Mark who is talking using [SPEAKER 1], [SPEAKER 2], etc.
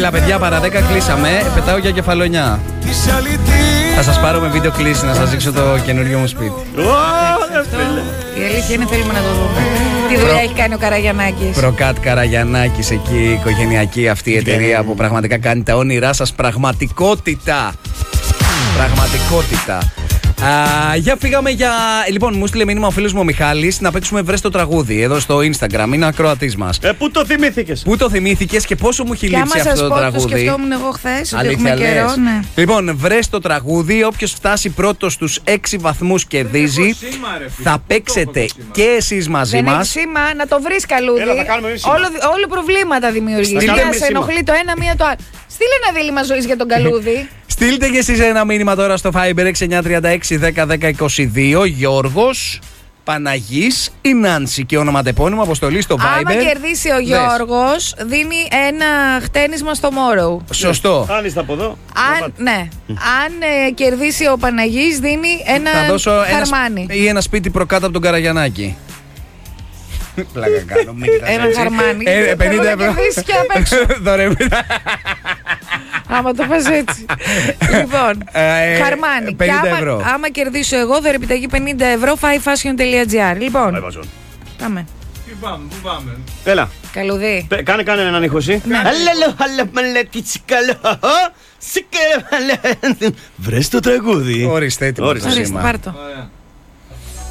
[SPEAKER 1] Έλα, παιδιά, παρά 10 κλείσαμε. Πετάω για κεφάλαιο 9. Θα σας πάρω με βίντεο κλήση να σας δείξω το καινούριο μου σπίτι.
[SPEAKER 2] Η αλήθεια είναι θέλουμε να το δούμε. Τι δουλειά έχει κάνει ο Καραγιαννάκης.
[SPEAKER 1] Προκάτ Καραγιαννάκης εκεί, η οικογενειακή αυτή η εταιρεία που πραγματικά κάνει τα όνειρά σας πραγματικότητα. Πραγματικότητα. Για φύγαμε για. Λοιπόν, μου στείλε μήνυμα ο φίλος μου ο Μιχάλης να παίξουμε βρες το τραγούδι εδώ στο Instagram. Είναι ακροατής μας.
[SPEAKER 3] Πού το θυμήθηκες?
[SPEAKER 1] Πού το θυμήθηκες και πόσο μου έχει λείψει αυτό το τραγούδι.
[SPEAKER 2] Το σκεφτόμουν εγώ χθες.
[SPEAKER 1] Αλήθεια λες? Ναι. Λοιπόν, βρες το τραγούδι. Όποιος φτάσει πρώτος στους 6 βαθμούς κερδίζει. Θα παίξετε και εσείς μαζί μας.
[SPEAKER 2] Δεν έχει σήμα, να το βρεις καλούδι. Όλο προβλήματα δημιουργείς. Μία σε ενοχλεί το ένα, μία το άλλο. Στείλε ένα δίλημμα ζωής για τον καλούδι.
[SPEAKER 1] Στείλτε και εσείς ένα μήνυμα τώρα στο Viber 6936 10 10 22. Γιώργος, Παναγής ή Νάνση και ονοματεπώνυμο, αποστολή στο Viber.
[SPEAKER 2] Άμα κερδίσει ο Γιώργος, δίνει ένα χτένισμα στο Morrow.
[SPEAKER 1] Σωστό.
[SPEAKER 3] Αν είστε από εδώ.
[SPEAKER 2] Ναι. Αν κερδίσει ο Παναγής, δίνει ένα χαρμάνι.
[SPEAKER 1] Ή ένα σπίτι προκάτω από τον Καραγιαννάκη. Πλάκα κάνω.
[SPEAKER 2] Ένα χαρμάνι.
[SPEAKER 1] 50 ευρώ.
[SPEAKER 2] Και απ' έξω. Άμα το πας έτσι. Λοιπόν, χαρμάνι. Και άμα κερδίσω εγώ, δωρεπιταγή 50 ευρώ, fivefashion.gr. Λοιπόν, πάμε.
[SPEAKER 3] Πού πάμε. Έλα.
[SPEAKER 2] Καλουδί.
[SPEAKER 3] Κάνε έναν ήχωση. Βρες το τραγούδι.
[SPEAKER 1] Ορίστε, έτοιμο.
[SPEAKER 2] Ορίστε, πάρ' το.